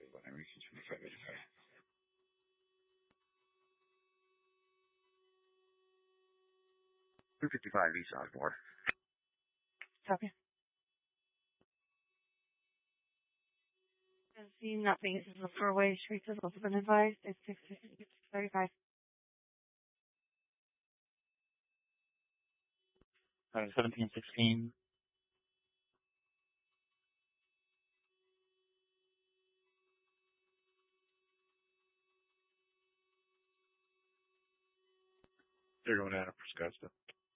255 East Osborne. Copy. See nothing. This is a four-way street. Has also been advised. It's 635. 1716. They're going out of Prescosta.